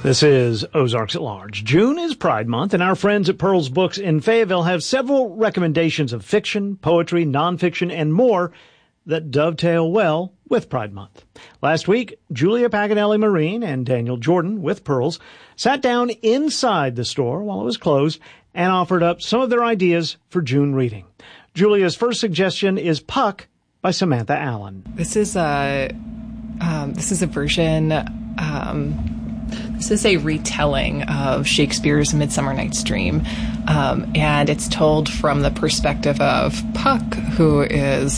This is Ozarks at Large. June is Pride Month, and our friends at Pearls Books in Fayetteville have several recommendations of fiction, poetry, nonfiction, and more that dovetail well with Pride Month. Last week, Julia Paganelli Marine and Daniel Jordan with Pearls sat down inside the store while it was closed and offered up some of their ideas for June reading. Julia's first suggestion is Puck by Samantha Allen. This is a retelling of Shakespeare's Midsummer Night's Dream, and it's told from the perspective of Puck, who is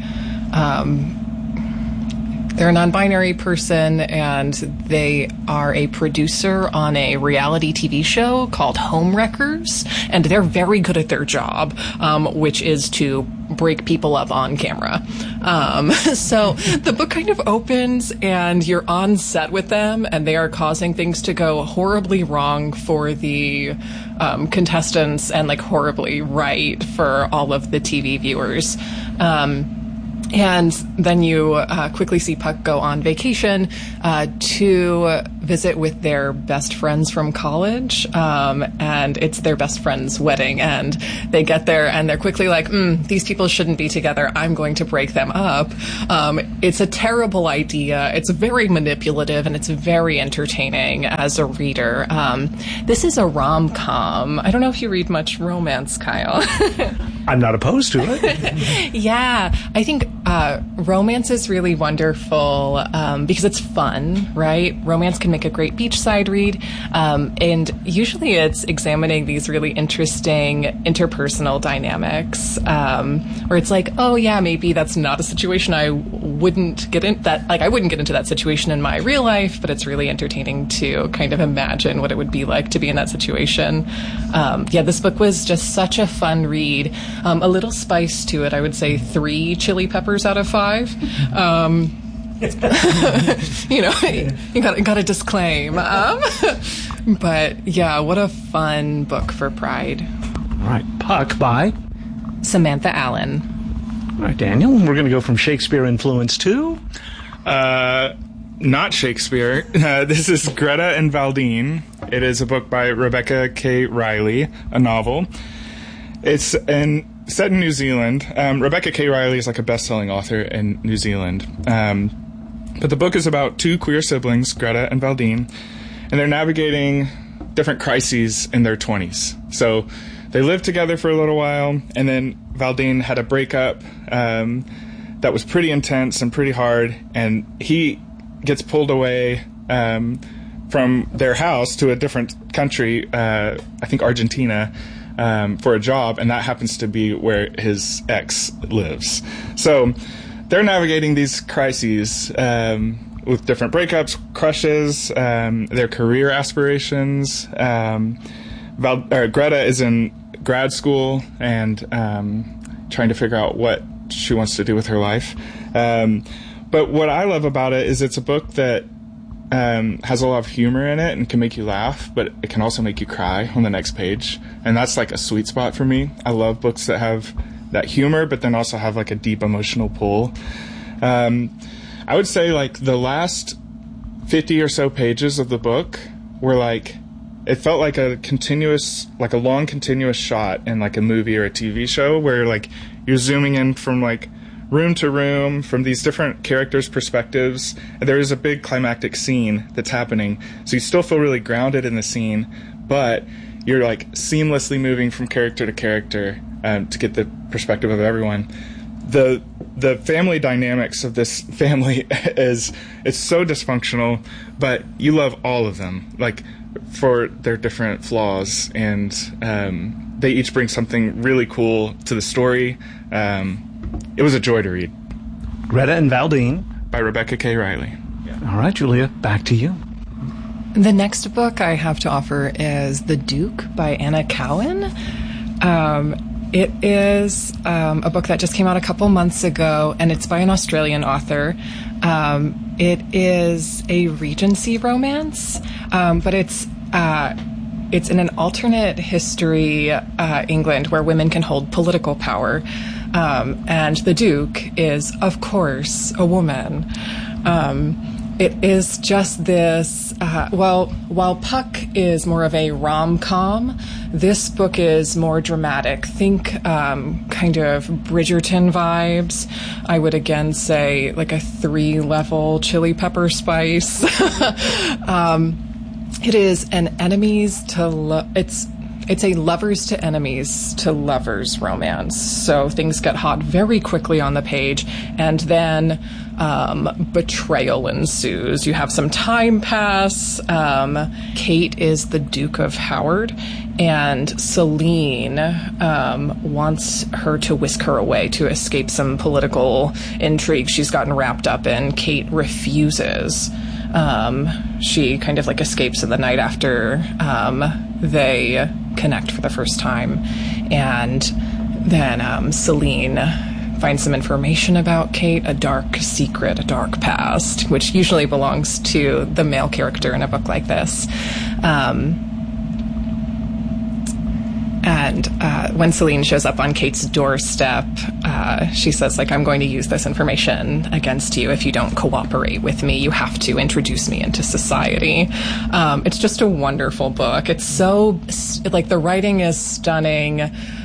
they're a non-binary person, and they are a producer on a reality TV show called Homewreckers, and they're very good at their job, which is to break people up on camera. So the book kind of opens, and you're on set with them, and they are causing things to go horribly wrong for the contestants and like horribly right for all of the TV viewers. And then you quickly see Puck go on vacation to visit with their best friends from college, and it's their best friend's wedding. And they get there, and they're quickly like, these people shouldn't be together. I'm going to break them up. It's a terrible idea. It's very manipulative, and it's very entertaining as a reader. This is a rom-com. I don't know if you read much romance, Kyle. I'm not opposed to it. Yeah, I think romance is really wonderful because it's fun, right? Romance can make a great beachside read, and usually it's examining these really interesting interpersonal dynamics where it's like, oh yeah, maybe that's not a situation I wouldn't get in that, like I wouldn't get into that situation in my real life, but it's really entertaining to kind of imagine what it would be like to be in that situation. Yeah, this book was just such a fun read. A little spice to it. I would say 3 chili peppers out of 5. You gotta disclaim. But yeah, what a fun book for Pride. All right, Puck by Samantha Allen. All right, Daniel, we're going to go from Shakespeare influence to not Shakespeare. This is Greta and Valdine. It is a book by Rebecca K. Riley, a novel. It's set in New Zealand. Rebecca K. Riley is like a best-selling author in New Zealand. But the book is about 2 queer siblings, Greta and Valdine, and they're navigating different crises in their 20s. So they lived together for a little while, and then Valdine had a breakup that was pretty intense and pretty hard, and he gets pulled away from their house to a different country, I think Argentina, for a job, and that happens to be where his ex lives. So they're navigating these crises with different breakups, crushes, their career aspirations. Greta is in grad school and trying to figure out what she wants to do with her life. But what I love about it is it's a book that has a lot of humor in it and can make you laugh, but it can also make you cry on the next page. And that's like a sweet spot for me. I love books that have that humor, but then also have like a deep emotional pull. I would say like the last 50 or so pages of the book were like, it felt like a long continuous shot in like a movie or a TV show where like you're zooming in from like room to room from these different characters' perspectives. There is a big climactic scene that's happening, so you still feel really grounded in the scene, but you're like seamlessly moving from character to character to get the perspective of everyone. The family dynamics of this family it's so dysfunctional, but you love all of them, like for their different flaws, and they each bring something really cool to the story. It was a joy to read. Greta and Valdine by Rebecca K. Riley. Yeah. All right, Julia, back to you. The next book I have to offer is The Duke by Anna Cowan. It is a book that just came out a couple months ago, and it's by an Australian author. It is a Regency romance, but it's in an alternate history England where women can hold political power. And the Duke is, of course, a woman. It is just this, while Puck is more of a rom-com, this book is more dramatic. Think kind of Bridgerton vibes. I would again say like a 3-level chili pepper spice. It is an enemies to it's a lovers to enemies to lovers romance. So things get hot very quickly on the page, and then betrayal ensues. You have some time pass. Kate is the Duke of Howard, and Celine wants her to whisk her away to escape some political intrigue she's gotten wrapped up in. Kate refuses. She kind of like escapes in the night after they connect for the first time, and then Celine finds some information about Kate, a dark secret, a dark past, which usually belongs to the male character in a book like this. And when Celine shows up on Kate's doorstep, she says, like, I'm going to use this information against you if you don't cooperate with me. You have to introduce me into society. It's just a wonderful book. It's so, like, the writing is stunning.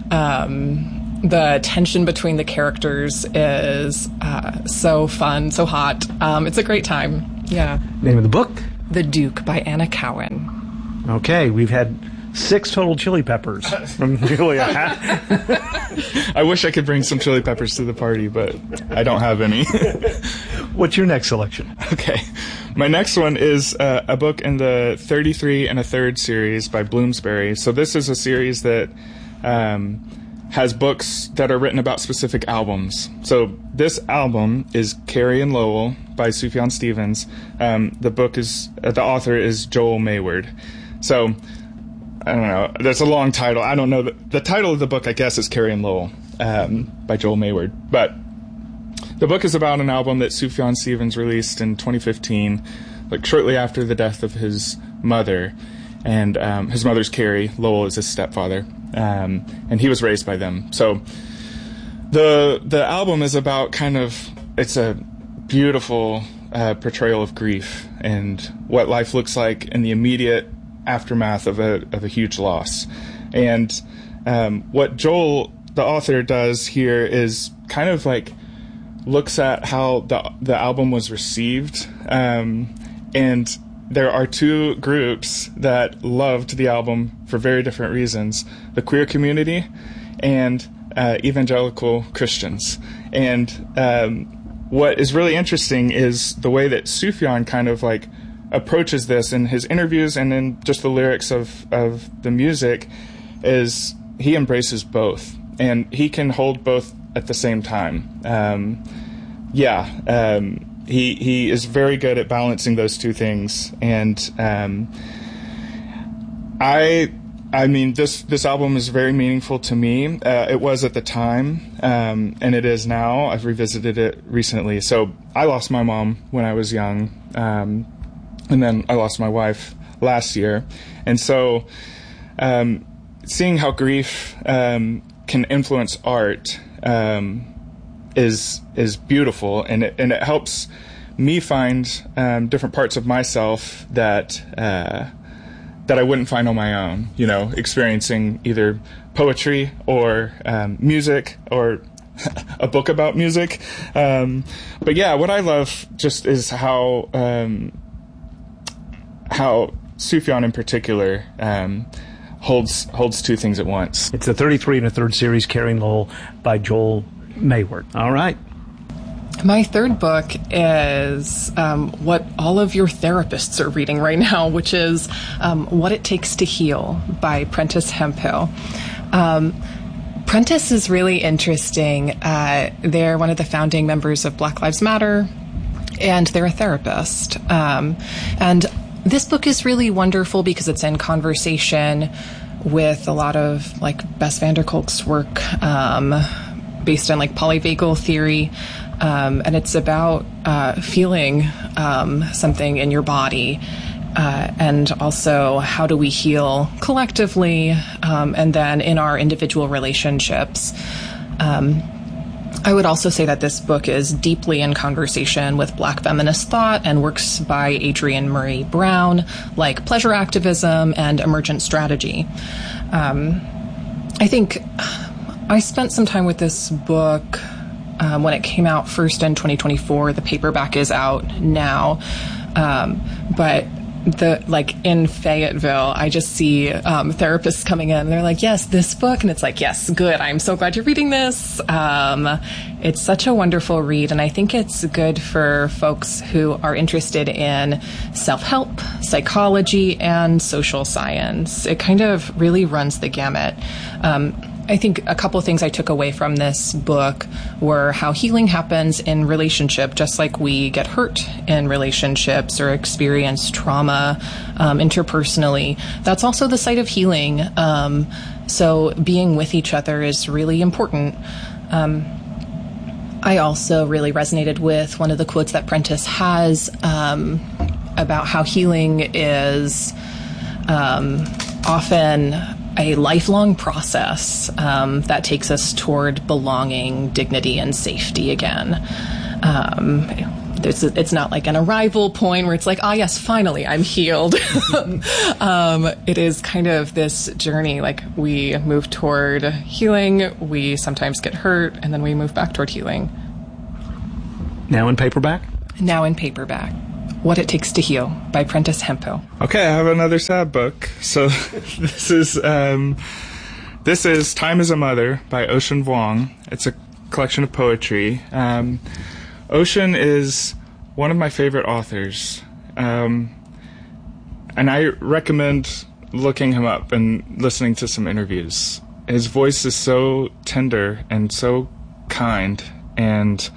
The tension between the characters is so fun, so hot. It's a great time. Yeah. Name of the book? The Duke by Anna Cowan. Okay, we've had 6 total chili peppers from Julia. I wish I could bring some chili peppers to the party, but I don't have any. What's your next selection? Okay. My next one is a book in the 33 and a Third series by Bloomsbury. So this is a series that has books that are written about specific albums. So this album is Carrie and Lowell by Sufjan Stevens. The author is Joel Mayward. So I don't know. There's a long title. I don't know. The title of the book, I guess, is Carrie and Lowell by Joel Mayward. But the book is about an album that Sufjan Stevens released in 2015, like shortly after the death of his mother. And his mother's Carrie. Lowell is his stepfather. And he was raised by them. So the album is about it's a beautiful portrayal of grief and what life looks like in the immediate aftermath of a huge loss. And what Joel, the author, does here is kind of like looks at how the album was received. And there are 2 groups that loved the album for very different reasons: the queer community and evangelical Christians. And what is really interesting is the way that Sufjan kind of like approaches this in his interviews and in just the lyrics of the music. Is he embraces both, and he can hold both at the same time. He is very good at balancing those 2 things. And I mean, this album is very meaningful to me. It was at the time, and it is now. I've revisited it recently. So I lost my mom when I was young, and then I lost my wife last year. And so seeing how grief can influence art is beautiful, and it helps me find different parts of myself that I wouldn't find on my own. You know, experiencing either poetry or music or a book about music. But yeah, what I love just is how Sufjan in particular holds 2 things at once. It's the 33 and a Third series, Carrie and Lowell by Joel Mayward. All right. My third book is what all of your therapists are reading right now, which is What It Takes to Heal by Prentice Hemphill. Prentice is really interesting. They're one of the founding members of Black Lives Matter, and they're a therapist. And this book is really wonderful because it's in conversation with a lot of like Bess van der Kolk's work based on like polyvagal theory. And it's about feeling something in your body, and also how do we heal collectively, and then in our individual relationships. I would also say that this book is deeply in conversation with Black feminist thought and works by Adrienne Murray Brown, like pleasure activism and emergent strategy. I think I spent some time with this book when it came out first in 2024. The paperback is out now, but in Fayetteville, I just see therapists coming in and they're like, yes, this book. And it's like, yes, good. I'm so glad you're reading this. It's such a wonderful read. And I think it's good for folks who are interested in self-help, psychology, and social science. It kind of really runs the gamut. I think a couple of things I took away from this book were how healing happens in relationship, just like we get hurt in relationships or experience trauma interpersonally. That's also the site of healing. So being with each other is really important. I also really resonated with one of the quotes that Prentice has about how healing is often a lifelong process that takes us toward belonging, dignity, and safety again. It's not like an arrival point where it's like, yes, finally, I'm healed. It is kind of this journey, like we move toward healing, we sometimes get hurt, and then we move back toward healing. Now in paperback? Now in paperback. What It Takes to Heal by Prentice Hemphill. Okay, I have another sad book. So this is Time Is a Mother by Ocean Vuong. It's a collection of poetry. Ocean is one of my favorite authors. And I recommend looking him up and listening to some interviews. His voice is so tender and so kind, and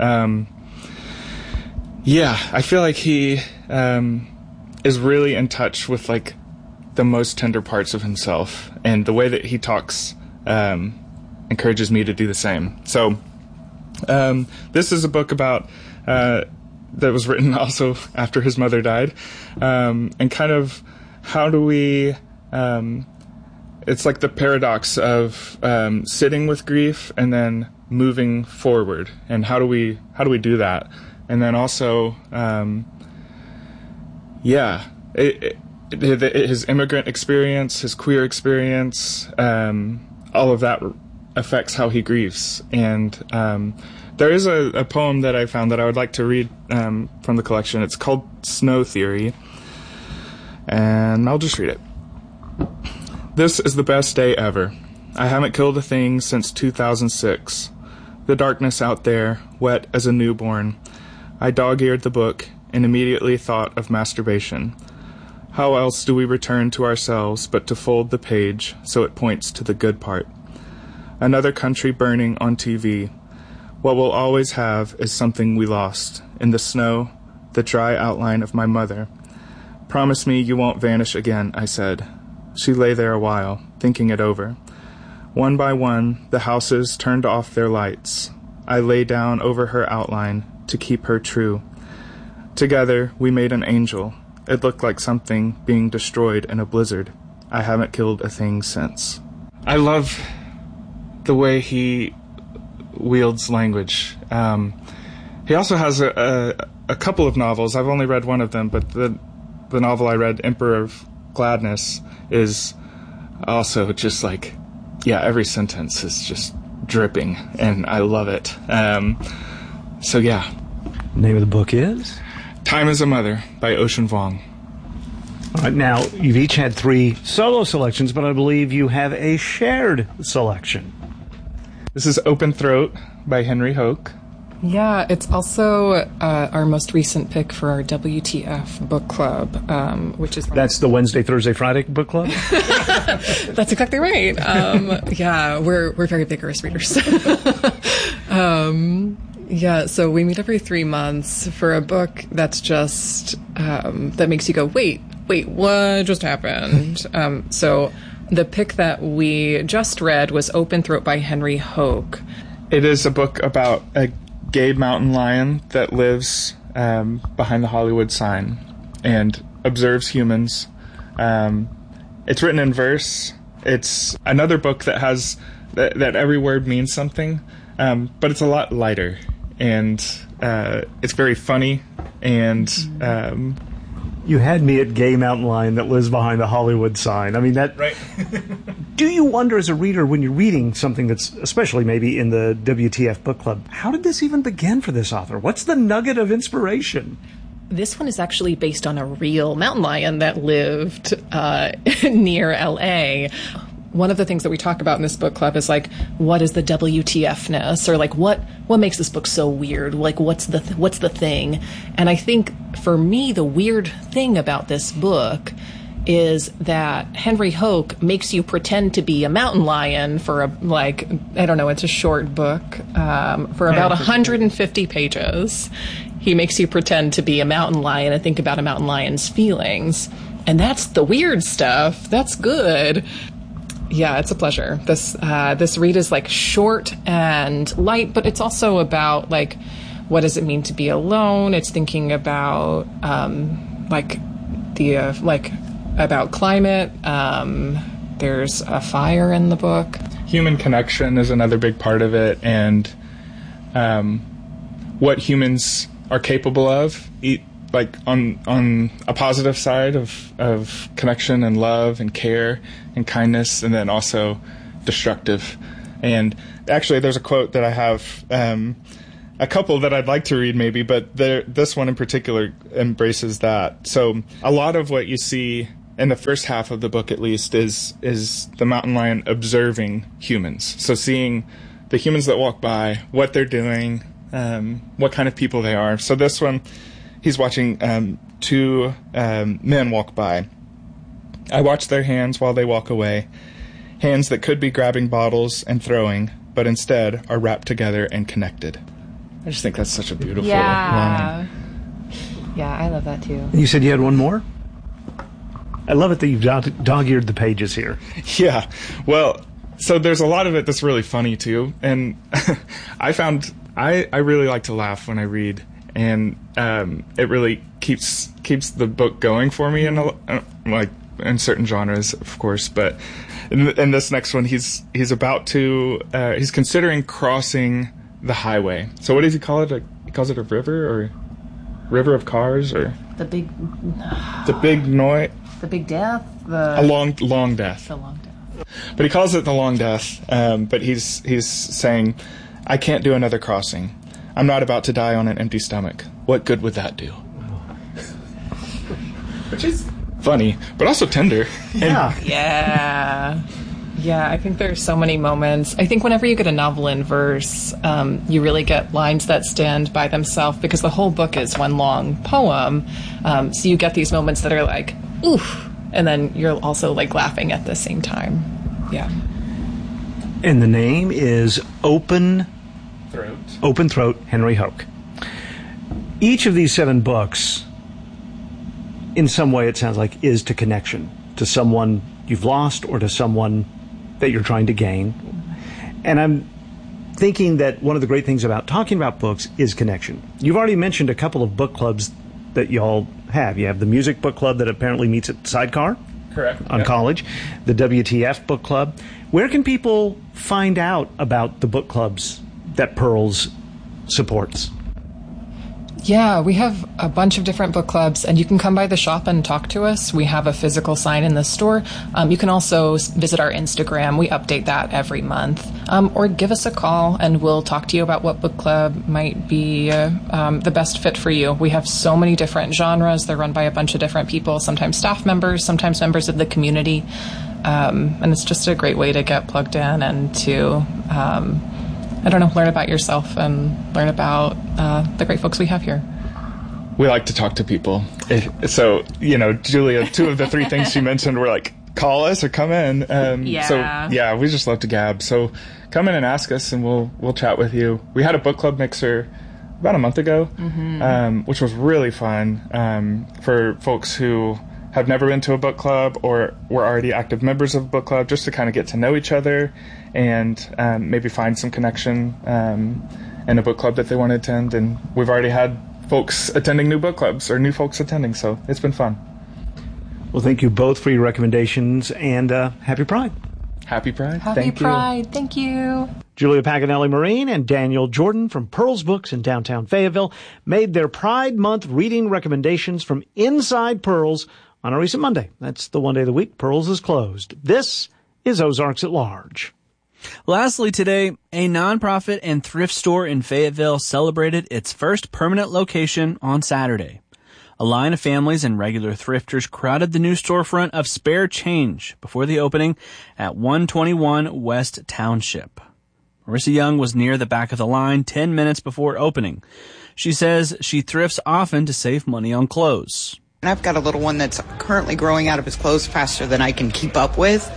I feel like he is really in touch with like the most tender parts of himself, and the way that he talks encourages me to do the same. So this is a book about that was written also after his mother died, and kind of how do we it's like the paradox of sitting with grief and then moving forward, and how do we do that? And then also, his immigrant experience, his queer experience, all of that affects how he grieves. And there is a poem that I found that I would like to read from the collection. It's called Snow Theory, and I'll just read it. This is the best day ever. I haven't killed a thing since 2006. The darkness out there, wet as a newborn. I dog-eared the book and immediately thought of masturbation. How else do we return to ourselves but to fold the page so it points to the good part? Another country burning on TV. What we'll always have is something we lost. In the snow, the dry outline of my mother. Promise me you won't vanish again, I said. She lay there a while, thinking it over. One by one, the houses turned off their lights. I lay down over her outline to keep her true. Together, we made an angel. It looked like something being destroyed in a blizzard. I haven't killed a thing since. I love the way he wields language. He also has a couple of novels. I've only read one of them, but the novel I read, Emperor of Gladness, is also just like, every sentence is just dripping, and I love it. Name of the book is? Time Is a Mother by Ocean Vuong. All right, now, you've each had 3 solo selections, but I believe you have a shared selection. This is Open Throat by Henry Hoke. Yeah, it's also our most recent pick for our WTF book club, which is... That's the Wednesday, Thursday, Friday book club? That's exactly right. We're very vigorous readers. So we meet every 3 months for a book that's just, that makes you go, wait, what just happened? So the pick that we just read was Open Throat by Henry Hoke. It is a book about a gay mountain lion that lives behind the Hollywood sign and observes humans. It's written in verse. It's another book that has that every word means something. but it's a lot lighter, and it's very funny, and you had me at Gay Mountain Lion that lives behind the Hollywood sign. I mean, that. Right. Do you wonder as a reader when you're reading something that's, especially maybe in the WTF book club, how did this even begin for this author? What's the nugget of inspiration? This one is actually based on a real mountain lion that lived near L.A. One of the things that we talk about in this book club is, like, what is the WTF-ness, or like what makes this book so weird? Like, what's the thing? And I think for me, the weird thing about this book is that Henry Hoke makes you pretend to be a mountain lion for it's a short book, for about 150 pages. He makes you pretend to be a mountain lion and think about a mountain lion's feelings. And that's the weird stuff. That's good. Yeah, it's a pleasure. This read is, like, short and light, but it's also about, like, what does it mean to be alone? It's thinking about, about climate. There's a fire in the book. Human connection is another big part of it, and what humans are capable of, like on a positive side of connection and love and care and kindness, and then also destructive. And actually, there's a quote that I have, a couple that I'd like to read maybe, but this one in particular embraces that. So a lot of what you see in the first half of the book, at least, is the mountain lion observing humans. So seeing the humans that walk by, what they're doing, what kind of people they are. So this one, he's watching two men walk by. I watch their hands while they walk away, hands that could be grabbing bottles and throwing, but instead are wrapped together and connected. I just think that's such a beautiful line. Yeah, I love that too. You said you had one more? I love it that you've dog-eared the pages here. Yeah, well, so there's a lot of it that's really funny too, and I found I really like to laugh when I read, and it really keeps the book going for me, like in certain genres, of course. But in this next one, he's about to he's considering crossing the highway. So what does he call it? He calls it a river, or river of cars, or the big noise. The big death? A long death. The long death. But he calls it the long death, but he's saying, I can't do another crossing. I'm not about to die on an empty stomach. What good would that do? Which is funny, but also tender. Yeah. Yeah, I think there's so many moments. I think whenever you get a novel in verse, you really get lines that stand by themselves, because the whole book is one long poem. So you get these moments that are like, oof, and then you're also, like, laughing at the same time. Yeah. And the name is Open Throat, Henry Hoke. Each of these 7 books, in some way, it sounds like, is to connection, to someone you've lost or to someone that you're trying to gain. And I'm thinking that one of the great things about talking about books is connection. You've already mentioned a couple of book clubs that y'all have. You have the music book club that apparently meets at Sidecar. Correct. On College. The WTF book club. Where can people find out about the book clubs that Pearls supports? Yeah, we have a bunch of different book clubs, and you can come by the shop and talk to us. We have a physical sign in the store. You can also visit our Instagram. We update that every month. Or give us a call, and we'll talk to you about what book club might be the best fit for you. We have so many different genres. They're run by a bunch of different people, sometimes staff members, sometimes members of the community. And it's just a great way to get plugged in and to learn about yourself and learn about the great folks we have here. We like to talk to people. So, Julia, 2 of the 3 things she mentioned were like, call us or come in. So, we just love to gab. So come in and ask us, and we'll chat with you. We had a book club mixer about a month ago, which was really fun for folks who have never been to a book club or were already active members of a book club, just to kind of get to know each other and maybe find some connection in a book club that they want to attend. And we've already had folks attending new book clubs, or new folks attending, so it's been fun. Well, thank you both for your recommendations, and happy Pride. Happy Pride. Happy Pride. Thank you. Julia Paganelli Marine and Daniel Jordan from Pearls Books in downtown Fayetteville made their Pride Month reading recommendations from inside Pearls on a recent Monday. That's the one day of the week Pearls is closed. This is Ozarks at Large. Lastly today, a nonprofit and thrift store in Fayetteville celebrated its first permanent location on Saturday. A line of families and regular thrifters crowded the new storefront of Spare Change before the opening at 121 West Township. Marissa Young was near the back of the line 10 minutes before opening. She says she thrifts often to save money on clothes. I've got a little one that's currently growing out of his clothes faster than I can keep up with.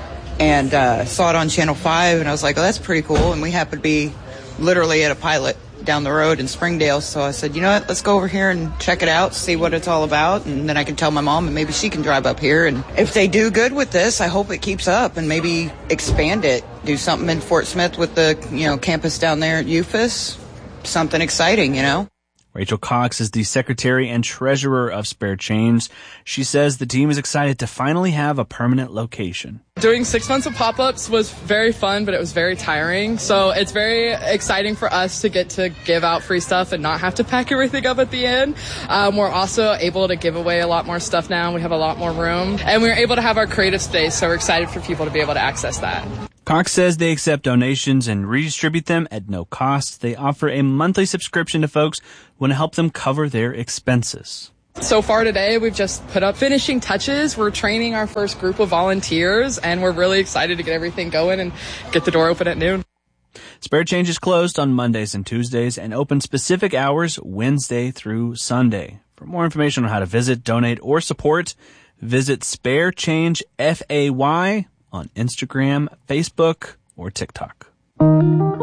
And saw it on Channel 5, and I was like, oh, that's pretty cool. And we happen to be literally at a pilot down the road in Springdale. So I said, you know what, let's go over here and check it out, see what it's all about. And then I can tell my mom, and maybe she can drive up here. And if they do good with this, I hope it keeps up and maybe expand it. Do something in Fort Smith with the, campus down there at UFAS. Something exciting, Rachel Cox is the secretary and treasurer of Spare Change. She says the team is excited to finally have a permanent location. Doing 6 months of pop-ups was very fun, but it was very tiring. So it's very exciting for us to get to give out free stuff and not have to pack everything up at the end. We're also able to give away a lot more stuff now. We have a lot more room. And we're able to have our creative space, so we're excited for people to be able to access that. Cox says they accept donations and redistribute them at no cost. They offer a monthly subscription to folks who want to help them cover their expenses. So far today, we've just put up finishing touches. We're training our first group of volunteers, and we're really excited to get everything going and get the door open at noon. Spare Change is closed on Mondays and Tuesdays and open specific hours Wednesday through Sunday. For more information on how to visit, donate, or support, visit Spare Change FAY on Instagram, Facebook, or TikTok.